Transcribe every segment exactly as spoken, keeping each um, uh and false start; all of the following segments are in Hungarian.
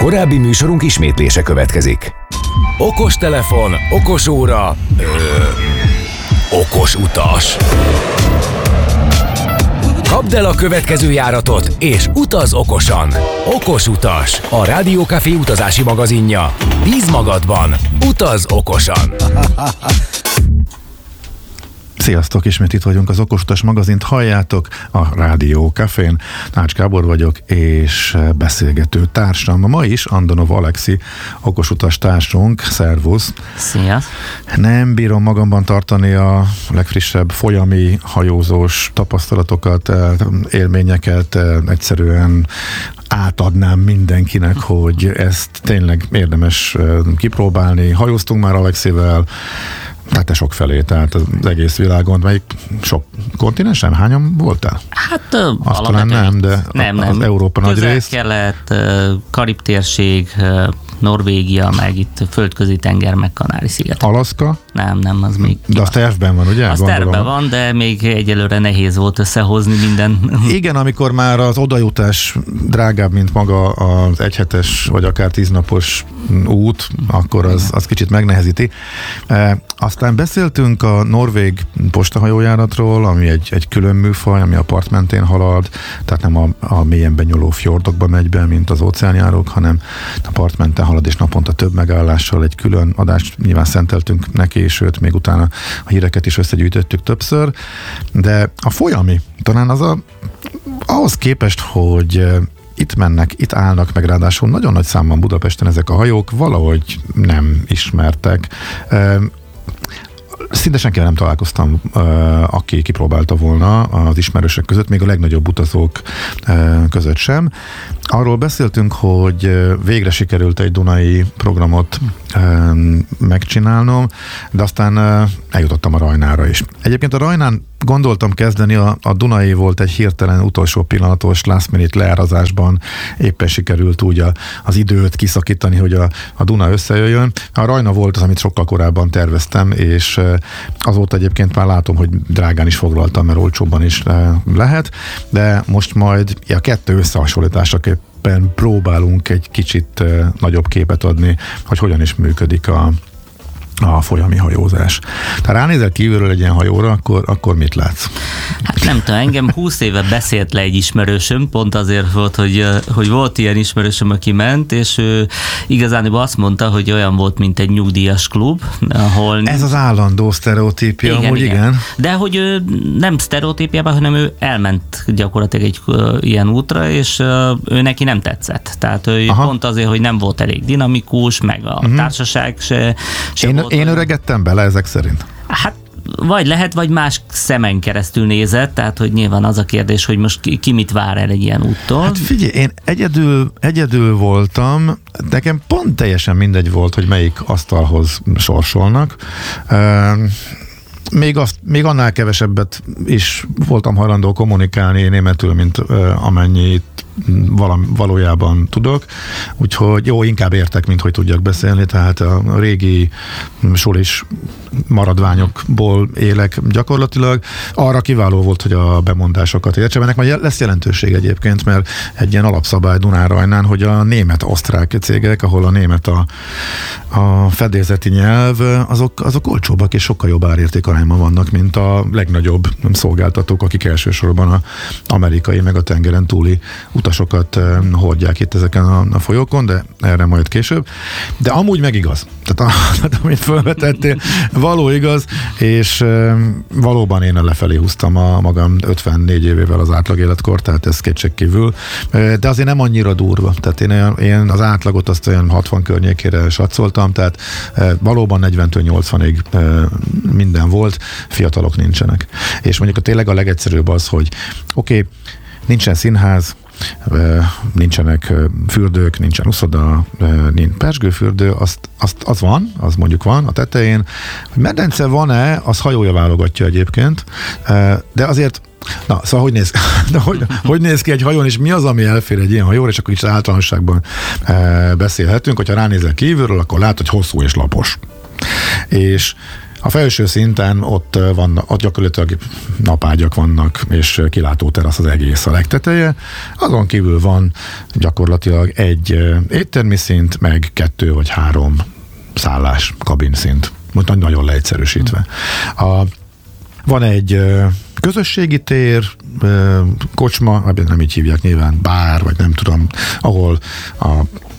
Korábbi műsorunk ismétlése következik. Okos telefon, okos óra, ö, okos utas. Kapd el a következő járatot, és utaz okosan. Okos utas, a Rádió Café utazási magazinja. Bíz magadban, utaz okosan. Sziasztok, ismét itt vagyunk, az Okos Utas magazint halljátok a Rádió Cafén. Nács Gábor vagyok, és beszélgető társam. Ma is Andonov Alexi, okos utas társunk. Szervusz! Szia! Nem bírom magamban tartani a legfrissebb folyami hajózós tapasztalatokat, élményeket, egyszerűen átadnám mindenkinek, hogy ezt tényleg érdemes kipróbálni. Hajóztunk már Alexivel, tehát te sok felé, tehát az egész világon, melyik sok kontinensen? Hányan voltál? Hát azt talán nem, de nem, nem. Az Európa nagy rész. Közel-kelet, Karib térség, Norvégia, meg itt Földközi tenger, meg Kanári-sziget. Alaszka? Nem, nem, az még... De az tervben van, ugye? Az tervben van, de még egyelőre nehéz volt összehozni minden. Igen, amikor már az odajutás drágább, mint maga az egyhetes, vagy akár tíznapos út, akkor az, az kicsit megnehezíti. E, aztán beszéltünk a norvég postahajójáratról, ami egy, egy külön műfaj, ami a part mentén halad, tehát nem a, a mélyen benyúló fjordokba megy be, mint az óceánjárók, hanem a part mentén halad, és naponta több megállással egy külön adást nyilván szenteltünk neki, sőt, még utána a híreket is összegyűjtöttük többször, de a folyami, talán az a, ahhoz képest, hogy itt mennek, itt állnak, meg ráadásul nagyon nagy számban Budapesten ezek a hajók, valahogy nem ismertek. Szinte senkivel nem találkoztam, aki kipróbálta volna az ismerősök között, még a legnagyobb utazók között sem. Arról beszéltünk, hogy végre sikerült egy dunai programot megcsinálnom, de aztán eljutottam a Rajnára is. Egyébként a Rajnán gondoltam kezdeni, a, a Dunai volt egy hirtelen utolsó pillanatos last minute leárazásban, éppen sikerült úgy a, az időt kiszakítani, hogy a, a Duna összejöjjön. A Rajna volt az, amit sokkal korábban terveztem, és azóta egyébként már látom, hogy drágán is foglaltam, mert olcsóbban is lehet, de most majd a kettő összehasonlításaképpen próbálunk egy kicsit nagyobb képet adni, hogy hogyan is működik a a folyami hajózás. Ha ránézel kívülről egy ilyen hajóra, akkor, akkor mit látsz? Hát nem tudom, engem húsz éve beszélt le egy ismerősöm, pont azért volt, hogy, hogy volt ilyen ismerősöm, aki ment, és ő igazán azt mondta, hogy olyan volt, mint egy nyugdíjas klub, ahol... Ez az állandó sztereotípia, igen, amúgy igen. igen. De hogy ő nem sztereotípiában, hanem ő elment gyakorlatilag egy ilyen útra, és ő neki nem tetszett. Tehát ő Aha. pont azért, hogy nem volt elég dinamikus, meg a uh-huh. társaság se, se Én, volt. Én öregettem bele ezek szerint. Hát vagy lehet, vagy más szemen keresztül nézett, tehát hogy nyilván az a kérdés, hogy most ki, ki mit vár el egy ilyen úttól. Hát figyelj, én egyedül, egyedül voltam, nekem pont teljesen mindegy volt, hogy melyik asztalhoz sorsolnak. Még, azt, még annál kevesebbet is voltam hajlandó kommunikálni németül, mint amennyit Valam, valójában tudok, úgyhogy jó, inkább értek, mint hogy tudjak beszélni, tehát a régi sulis maradványokból élek gyakorlatilag. Arra kiváló volt, hogy a bemondásokat értsem. Ennek majd lesz jelentőség egyébként, mert egy ilyen alapszabály Dunán-Rajnán, hogy a német-osztrák cégek, ahol a német a, a fedélzeti nyelv, azok, azok olcsóbbak és sokkal jobb árértékarányban vannak, mint a legnagyobb szolgáltatók, akik elsősorban az amerikai meg a tengeren túli utasokat uh, hordják itt ezeken a, a folyókon, de erre majd később. De amúgy meg igaz. Tehát a, amit felvetettél, való igaz, és uh, valóban én lefelé húztam a magam ötvennégy évével az átlag életkor, tehát ez kétségkívül. Uh, de azért nem annyira durva. Tehát én, én az átlagot azt olyan hatvan környékére satszoltam, tehát uh, valóban negyventől nyolcvanig uh, minden volt, fiatalok nincsenek. És mondjuk a tényleg a legegyszerűbb az, hogy oké, okay, nincsen színház, nincsenek fürdők, nincsen uszoda, nincs pezsgőfürdő, azt, azt, az van, az mondjuk van a tetején. Hogy medence van-e, az hajója válogatja egyébként, de azért na, szóval hogy néz, de hogy, hogy néz ki egy hajón, és mi az, ami elfér egy ilyen hajóra, és akkor is általánosságban beszélhetünk, hogyha ránézel kívülről, akkor látod, hogy hosszú és lapos. És A felső szinten ott vannak, ott gyakorlatilag napágyak vannak, és kilátóterasz az egész a legteteje. Azon kívül van gyakorlatilag egy éttermi szint, meg kettő vagy három szállás, kabinszint. Most nagyon leegyszerűsítve. A, van egy közösségi tér, kocsma, nem így hívják nyilván, bár, vagy nem tudom, ahol a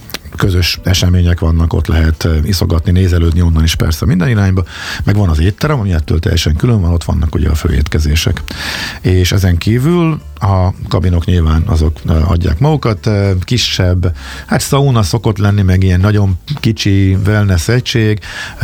közös események vannak, ott lehet iszogatni, nézelődni onnan is persze minden irányba, meg van az étterem, ami ettől teljesen külön van, ott vannak ugye a főétkezések. És ezen kívül a kabinok nyilván azok adják magukat, kisebb, hát szauna szokott lenni, meg ilyen nagyon kicsi wellness egység.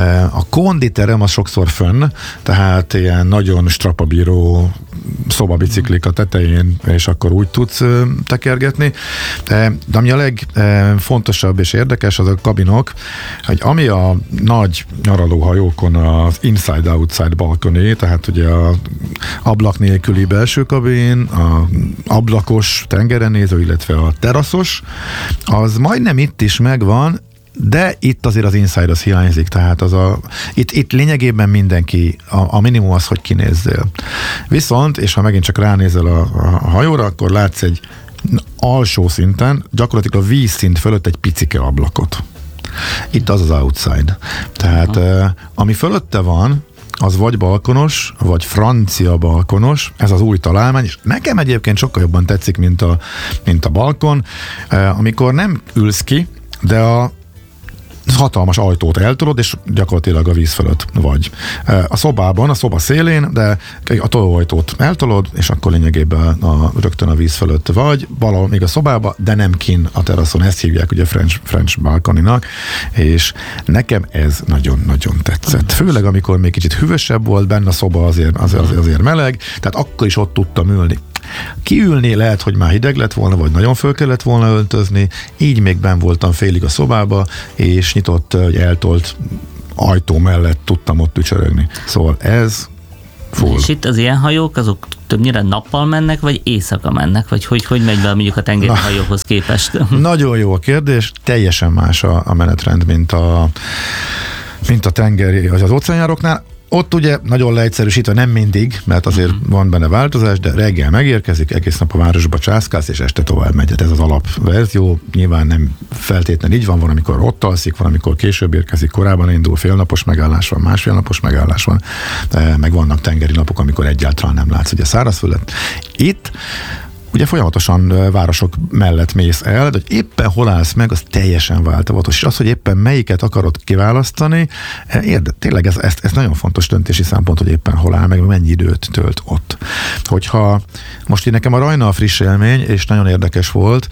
A konditerem az sokszor fönn, tehát ilyen nagyon strapabíró szobabiciklik a tetején, és akkor úgy tudsz tekergetni. De ami a legfontosabb és érdekes, az a kabinok, hogy ami a nagy nyaralóhajókon az inside-outside balkoné, tehát ugye a ablak nélküli belső kabin, a ablakos tengeren néző, illetve a teraszos, az majdnem itt is megvan, de itt azért az inside az hiányzik, tehát az a, itt, itt lényegében mindenki, a, a minimum az, hogy kinézzél. Viszont, és ha megint csak ránézel a, a hajóra, akkor látsz egy alsó szinten, gyakorlatilag a vízszint fölött egy picike ablakot. Itt az az outside. Tehát uh, ami fölötte van, az vagy balkonos, vagy francia balkonos, ez az új találmány, és nekem egyébként sokkal jobban tetszik, mint a, mint a balkon, uh, amikor nem ülsz ki, de a hatalmas ajtót eltolod, és gyakorlatilag a víz fölött vagy. A szobában, a szoba szélén, de a tolóajtót eltolod, és akkor lényegében a, rögtön a víz fölött vagy, valahol még a szobába, de nem kin a teraszon, ezt hívják ugye French, French balkoninak, és nekem ez nagyon-nagyon tetszett. Főleg, amikor még kicsit hűvösebb volt benne a szoba, azért, azért, azért meleg, tehát akkor is ott tudtam ülni. Kiülni lehet, hogy már hideg lett volna, vagy nagyon föl kellett volna öltözni, így még benn voltam félig a szobába, és nyitott, vagy eltolt ajtó mellett tudtam ott ücsörögni. Szóval ez full. És itt az ilyen hajók, azok többnyire nappal mennek, vagy éjszaka mennek, vagy hogy, hogy megy be mondjuk a tengeri Na, hajóhoz képest? Nagyon jó a kérdés, teljesen más a, a menetrend, mint a, mint a tengeri, vagy az óceánjároknál. Ott ugye nagyon leegyszerűsítve, nem mindig, mert azért uh-huh. van benne változás, de reggel megérkezik, egész nap a városba császkálsz, és este tovább megy. Ez az alapverzió. Nyilván nem feltétlenül így van, van, amikor ott alszik, van, amikor később érkezik, korábban indul, félnapos megállás van, másfélnapos megállás van, meg vannak tengeri napok, amikor egyáltalán nem látsz ugye szárazföldet. Itt ugye folyamatosan városok mellett mész el, de hogy éppen hol állsz meg, az teljesen változatos. És az, hogy éppen melyiket akarod kiválasztani, érde, tényleg ez, ez, ez nagyon fontos döntési szempont, hogy éppen hol áll meg, mennyi időt tölt ott. Hogyha most így nekem a Rajna a friss élmény, és nagyon érdekes volt,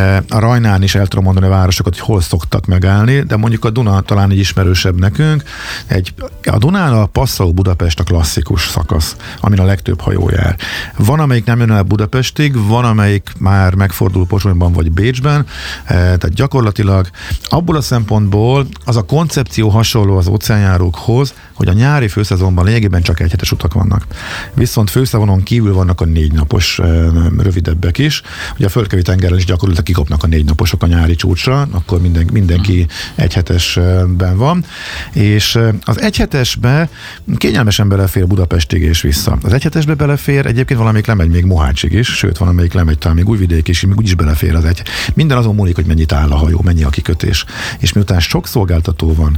a Rajnán is el tudom mondani a városokat, hogy hol szoktak megállni, de mondjuk a Duna talán így ismerősebb nekünk. Egy, a Dunán a Passau-Budapest a klasszikus szakasz, amin a legtöbb hajó jár. Van, amelyik nem jön el Budapestig, van, amelyik már megfordul Pozsonyban vagy Bécsben, tehát gyakorlatilag abból a szempontból az a koncepció hasonló az óceánjárókhoz, hogy a nyári főszezonban lényegében csak egyhetes utak vannak. Viszont főszezonon kívül vannak a négy napos rövidebbek is. Ugye a Földközi tengerrel is gyakorlatilag kikopnak a négy naposok a nyári csúcsra, akkor minden, mindenki egyhetesben van. És az egyhetesbe kényelmesen belefér Budapestig és vissza. Az egyhetesbe belefér egyébként valamelyik lemegy még Mohácsig is, sőt van, amelyik lemegy talán még Újvidék is, még úgyis belefér az egy. Minden azon múlik, hogy mennyit áll a hajó, mennyi a kikötés. És miután sok szolgáltató van,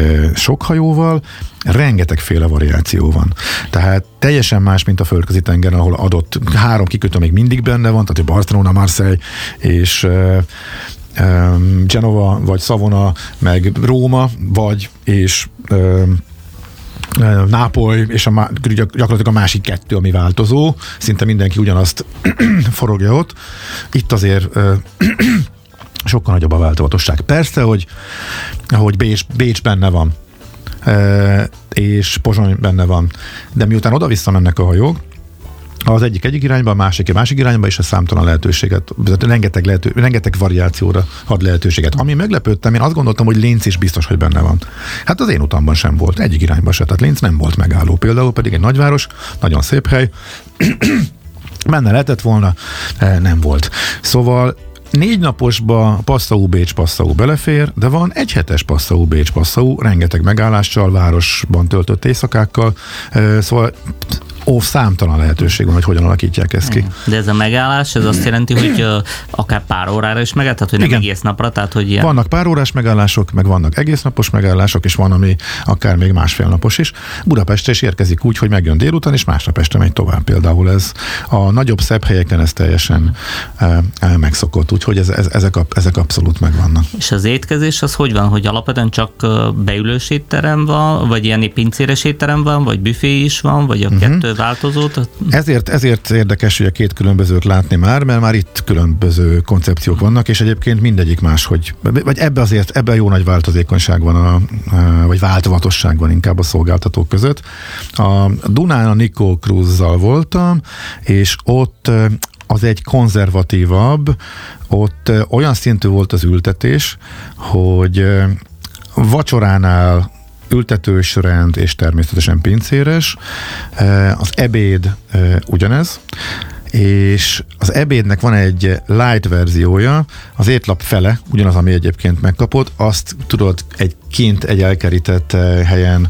sok hajóval, rengetegféle variáció van. Tehát teljesen más, mint a Földközi tengeren, ahol adott három kikötő még mindig benne van, tehát Barcelona, Marseille és uh, um, Genova, vagy Savona, meg Róma, vagy és um, Nápoly, és a, gyakorlatilag a másik kettő, ami változó. Szinte mindenki ugyanazt forogja ott. Itt azért uh, sokkal nagyobb a változatosság. Persze, hogy, hogy Bécs, Bécs benne van, Uh, és Pozsony benne van. De miután oda-vissza mennek a hajók, az egyik egyik irányba, a másik a másik irányba, és a számtalan lehetőséget, rengeteg, lehető, rengeteg variációra ad lehetőséget. Ami meglepődtem, én azt gondoltam, hogy Linz is biztos, hogy benne van. Hát az én utamban sem volt, egyik irányba se, tehát Linz nem volt megálló például, pedig egy nagyváros, nagyon szép hely, benne lehetett volna, nem volt. Szóval négy naposba Passau Bécs Passau belefér, de van egy hetes Passau Bécs Passau, rengeteg megállással, városban töltött éjszakákkal, szóval ó, számtalan lehetőség van, hogy hogyan alakítják ezt ki. De ez a megállás, ez azt jelenti, hogy akár pár órára is megáll, tehát hogy nem egész napra, tehát hogy ilyen... Vannak pár órás megállások, meg vannak egész napos megállások, és van, ami akár még másfél napos is. Budapestre is érkezik úgy, hogy megjön délután, és másnap este megy tovább. Például ez a nagyobb, szebb helyeken ez teljesen e, e, megszokott, úgyhogy ez, ez, ezek, ezek abszolút megvannak. És az étkezés az hogy van, hogy alapvetően csak beülős étterem van, vagy ilyen pincéres étterem van, vagy büfé is van, vagy a uh-huh. kettő változót? Ezért, ezért érdekes, hogy a két különbözőt látni már, mert már itt különböző koncepciók vannak, és egyébként mindegyik máshogy, vagy ebbe azért, ebben jó nagy változékonyság van, a, vagy változatosság van inkább a szolgáltatók között. A Dunán a Nico Cruise-zal voltam, és ott az egy konzervatívabb, ott olyan szintű volt az ültetés, hogy vacsoránál ültetős rend és természetesen pincéres. Az ebéd ugyanez, és az ebédnek van egy light verziója, az étlap fele, ugyanaz, ami egyébként megkapott, azt tudod egy kint egy elkerített helyen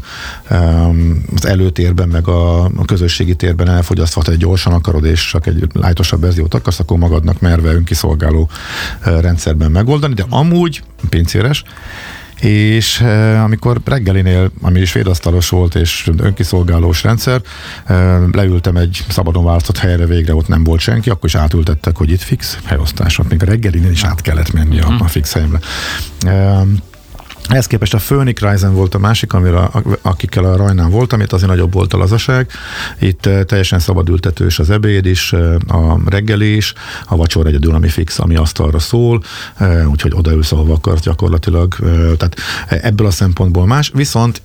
az előtérben, meg a közösségi térben elfogyasztva, ha egy gyorsan akarod, és csak egy lightosabb verziót akarsz, akkor magadnak merve önkiszolgáló rendszerben megoldani, de amúgy pincéres. És eh, amikor reggelinél, ami is fédasztalos volt, és önkiszolgálós rendszer, eh, leültem egy szabadon választott helyre, végre ott nem volt senki, akkor is átültettek, hogy itt fix helyosztás, még a reggelinél is át kellett menni a, a fix helyemre. Eh, Ehhez képest a Phoenix Rising volt a másik, amire, akikkel a Rajnán voltam, itt azért nagyobb volt a lazaság. Itt teljesen szabadültetős az ebéd is, a reggeli is, a vacsora egyedül, ami fix, ami asztalra szól, úgyhogy odaülsz, ahova akarsz gyakorlatilag. Tehát ebből a szempontból más. Viszont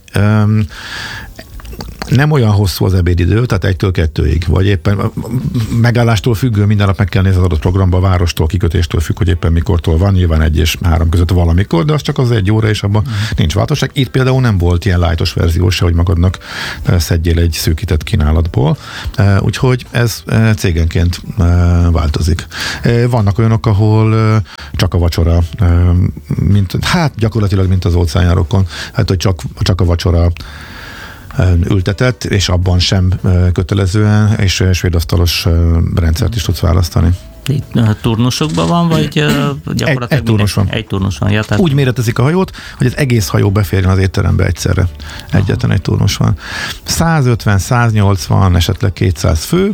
nem olyan hosszú az ebédidő, tehát egytől kettőig, vagy éppen megállástól függő, minden nap meg kell nézni az adott programba, a várostól, kikötéstől függ, hogy éppen mikortól van, nyilván egy és három között valamikor, de az csak az egy óra, és abban mm. nincs változság. Itt például nem volt ilyen lightos verzió se, hogy magadnak szedjél egy szűkített kínálatból, úgyhogy ez cégenként változik. Vannak olyanok, ahol csak a vacsora, mint, hát gyakorlatilag, mint az óceánjárokon, hát hogy csak, csak a vacsora ültetett, és abban sem kötelezően, és svédasztalos rendszert is tudsz választani. Itt turnusokban van, vagy gyakorlatilag egy, egy turnus van. Egy turnus van, ja, tehát... Úgy méretezik a hajót, hogy az egész hajó beférjen az étterembe egyszerre. Egyetlen egy turnus van. százötven, száznyolcvan, esetleg kétszáz fő,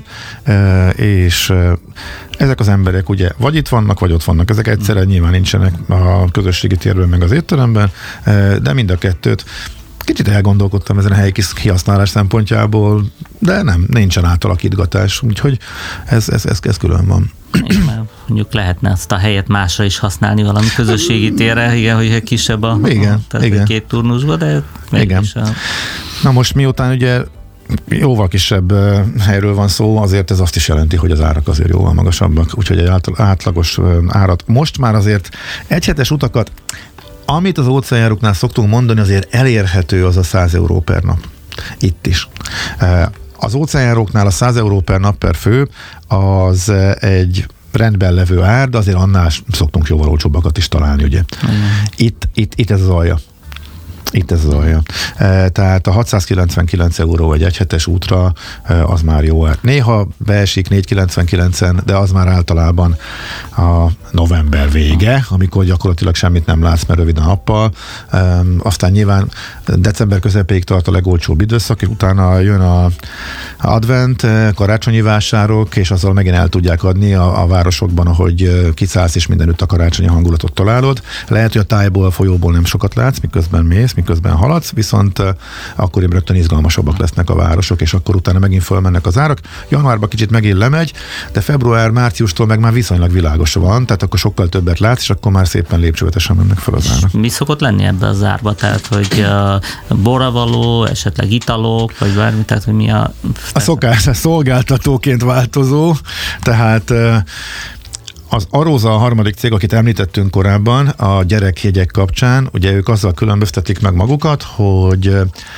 és ezek az emberek ugye vagy itt vannak, vagy ott vannak. Ezek egyszerre nyilván nincsenek a közösségi térben, meg az étteremben, de mind a kettőt kicsit elgondolkodtam ezen a helyi kihasználás szempontjából, de nem, nincsen átalakítgatás, úgyhogy ez, ez, ez, ez külön van. Igen, mondjuk lehetne azt a helyet másra is használni valami közösségi térre, igen, hogy kisebb a, igen, tehát igen. két turnusba, de igen. A... Na most miután ugye jóval kisebb helyről van szó, azért ez azt is jelenti, hogy az árak azért jóval magasabbak, úgyhogy egy átlagos árat. Most már azért egyhetes utakat, amit az óceánjáróknál szoktunk mondani, azért elérhető az a száz euró per nap. Itt is. Az óceánjáróknál a száz euró per nap per fő az egy rendben levő ár, de azért annál szoktunk jóval olcsóbbakat is találni, ugye. Mm. Itt, itt, itt ez az alja. Itt ez az alja. E, tehát a hatszázkilencvenkilenc euró egy egyhetes útra e, az már jó. Néha beesik négyszázkilencvenkilencen, de az már általában a november vége, amikor gyakorlatilag semmit nem látsz, mert rövid a nappal. E, aztán nyilván december közepéig tart a legolcsóbb időszak, és utána jön a advent, karácsonyi vásárok, és azzal megint el tudják adni a, a városokban, ahogy kiszállsz, és mindenütt a karácsonyi hangulatot találod. Lehet, hogy a tájból, a folyóból nem sokat látsz, miközben mész, miközben haladsz, viszont uh, akkor rögtön izgalmasabbak lesznek a városok, és akkor utána megint fölmennek az árak. Januárban kicsit megint lemegy, de február-márciustól meg már viszonylag világos van, tehát akkor sokkal többet látsz, és akkor már szépen lépcsővetesen mennek fel az árak. Mi szokott lenni ebbe az árba? Tehát, hogy uh, borravaló, esetleg italok, vagy bármi, tehát, hogy mi a... A szokás, a szolgáltatóként változó, tehát uh, az Arosa a harmadik cég, akit említettünk korábban, a gyerekjegyek kapcsán, ugye ők azzal különböztetik meg magukat, hogy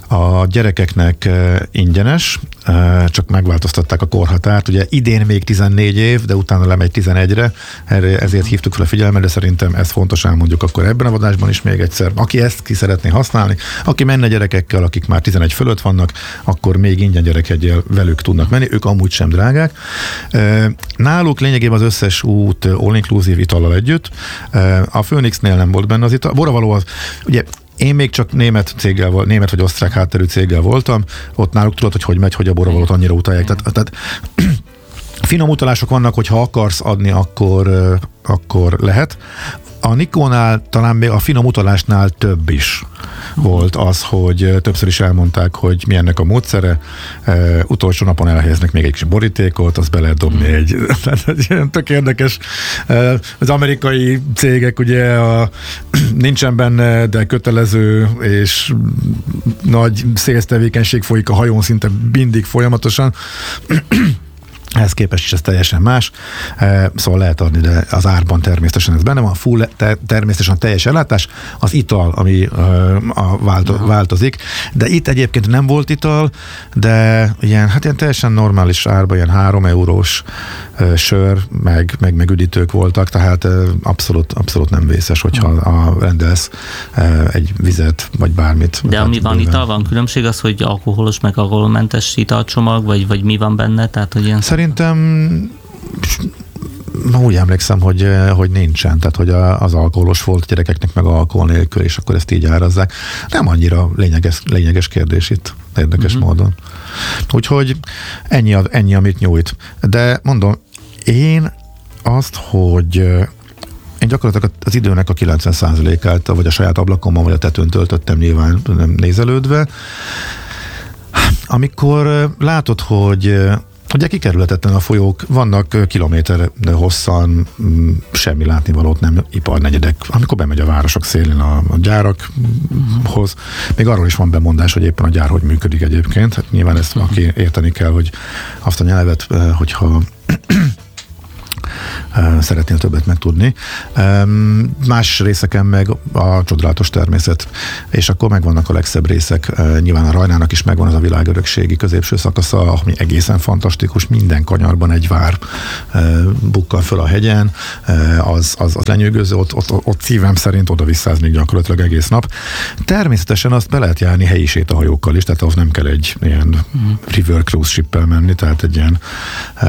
A gyerekeknek ingyenes, csak megváltoztatták a korhatárt. Ugye idén még tizennégy év, de utána lemegy tizenegyre, erre, ezért hívtuk fel a figyelmet, de szerintem ez fontos elmondjuk akkor ebben a adásban is még egyszer. Aki ezt ki szeretné használni, aki menne gyerekekkel, akik már tizenegy fölött vannak, akkor még ingyen gyerekegyel velük tudnak menni, ők amúgy sem drágák. Náluk lényegében az összes út all-inclusive itallal együtt. A Phoenixnél nem volt benne az ital. Boravaló az, ugye én még csak német céggel, német vagy osztrák hátterű céggel voltam, ott náluk tudod, hogy hogy megy, hogy a boravalót annyira utalják. Tehát, tehát finom utalások vannak, hogy ha akarsz adni, akkor, akkor lehet. A Nikónál talán még a finom utalásnál több is volt az, hogy többször is elmondták, hogy mi ennek a módszere. E, utolsó napon elhelyeznek még egy kis borítékot, azt be lehet dobni egy, egy tök érdekes. E, az amerikai cégek ugye a, nincsen benne, de kötelező és nagy sales tevékenység folyik a hajón szinte mindig folyamatosan. Ehhez képest is ez teljesen más, szóval lehet adni, de az árban természetesen ez benne van, full, te, természetesen a teljes ellátás, az ital, ami a válto, változik, de itt egyébként nem volt ital, de ilyen, hát ilyen teljesen normális árban, ilyen három eurós sör, meg, meg, meg üdítők voltak, tehát abszolút, abszolút nem vészes, hogyha a, rendelsz egy vizet, vagy bármit. De ami van ital, van különbség az, hogy alkoholos, meg alkoholmentes italcsomag, vagy, vagy mi van benne? Tehát, hogy ilyen Szerintem úgy emlékszem, hogy, hogy nincsen, tehát hogy az alkoholos volt gyerekeknek meg alkohol nélkül, és akkor ezt így árazzák. Nem annyira lényeges, lényeges kérdés itt, érdekes uh-huh. módon. Úgyhogy ennyi, ennyi, amit nyújt. De mondom, én azt, hogy én gyakorlatilag az időnek a kilencven százalékát, vagy a saját ablakomon, vagy a tetőn töltöttem, nyilván nem nézelődve. Amikor látod, hogy ugye kikerülhetetlen a folyók, vannak kilométer hosszan, semmi látnivalót nem, iparnegyedek, amikor bemegy a városok szélén a, a gyárakhoz. Még arról is van bemondás, hogy éppen a gyár hogy működik egyébként. Hát nyilván ezt aki érteni kell, hogy azt a nyelvet, hogyha szeretnél többet megtudni. Más részeken meg a csodálatos természet, és akkor megvannak a legszebb részek. Nyilván a Rajnának is megvan az a világörökségi középső szakasza, ami egészen fantasztikus, minden kanyarban egy vár bukkal föl a hegyen, az, az, az lenyűgöző, ott, ott, ott szívem szerint oda visszázni gyakorlatilag egész nap. Természetesen azt be lehet járni helyi sétahajókkal is, tehát ahhoz nem kell egy ilyen river cruise shippel menni, tehát egy ilyen